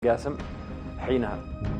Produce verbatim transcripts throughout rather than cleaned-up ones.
قاسم حينها.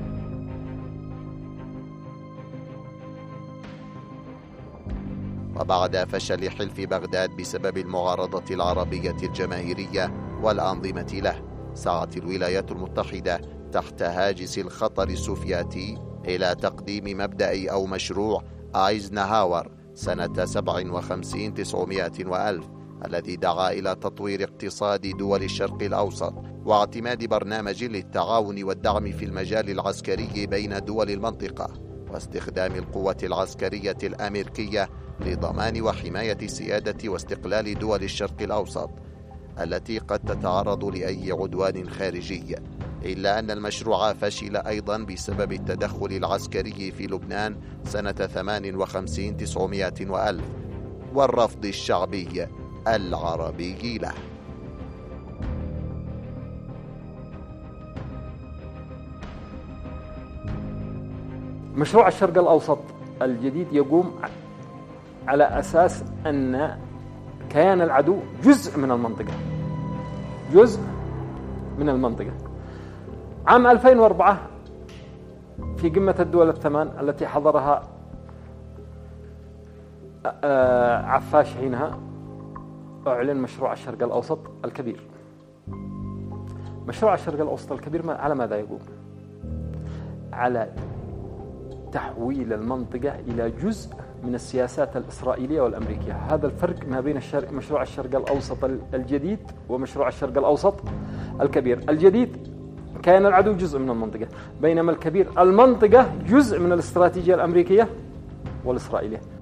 وبعد فشل حلف بغداد بسبب المعارضة العربية الجماهيرية والأنظمة له، سعت الولايات المتحدة تحت هاجس الخطر السوفياتي إلى تقديم مبدأ أو مشروع أيزنهاور سنة سبعة وخمسين تسعمائة وألف، الذي دعا إلى تطوير اقتصاد دول الشرق الأوسط واعتماد برنامج للتعاون والدعم في المجال العسكري بين دول المنطقة، واستخدام القوة العسكرية الأمريكية لضمان وحماية سيادة واستقلال دول الشرق الأوسط التي قد تتعرض لأي عدوان خارجي. إلا أن المشروع فشل أيضا بسبب التدخل العسكري في لبنان سنة ثمانية وخمسين تسعمائة وألف والرفض الشعبي العربي له. مشروع الشرق الأوسط الجديد يقوم على أساس أن كيان العدو جزء من المنطقة جزء من المنطقة. عام ألفين وأربعة في قمة الدول الثمان التي حضرها عفاش حينها، أعلن مشروع الشرق الأوسط الكبير. مشروع الشرق الأوسط الكبير على ماذا يقوم؟ على تحويل المنطقة إلى جزء من السياسات الإسرائيلية والأمريكية. هذا الفرق ما بين الشرق مشروع الشرق الأوسط الجديد ومشروع الشرق الأوسط الكبير. الجديد كان العدو جزء من المنطقة، بينما الكبير المنطقة جزء من الاستراتيجية الأمريكية والإسرائيلية.